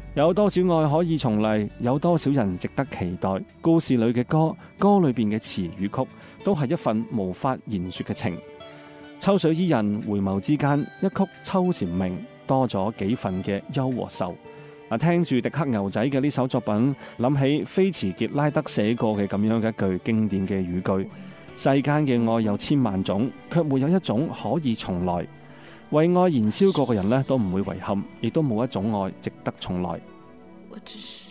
有多少愛可以重嚟？有多少人值得期待？故事裏嘅歌，歌裏邊嘅詞與曲，都係一份無法言說嘅情。秋水伊人，回眸之間，一曲秋蟬鳴，多咗幾份嘅憂和愁。聽住迪克牛仔嘅呢首作品，諗起菲茨傑拉德寫過嘅咁樣嘅一句經典嘅語句：世間嘅愛有千萬種，卻沒有一種可以重來。為愛燃燒過嘅人呢，都唔會遺憾，亦都冇一種愛值得重來。 我只是